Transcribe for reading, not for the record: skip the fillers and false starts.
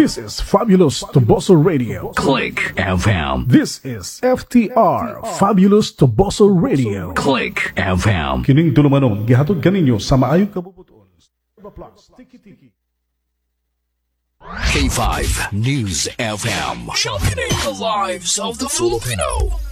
This is Fabulous Toboso Radio. Click FM. This is FTR, Fabulous Toboso Radio. Click FM. Kining tulumanon, gihatod kaninyo sa maayong kabubuton. Plus, tiki-tiki. K5 News FM. Championing the lives of the Filipino.